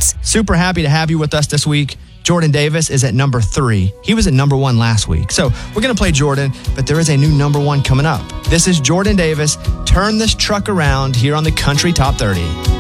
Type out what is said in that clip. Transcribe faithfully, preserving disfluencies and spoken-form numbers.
hits. Super happy to have you with us this week. Jordan Davis is at number three. He was at number one last week. So we're going to play Jordan, but there is a new number one coming up. This is Jordan Davis. Turn this truck around here on the Country Top thirty.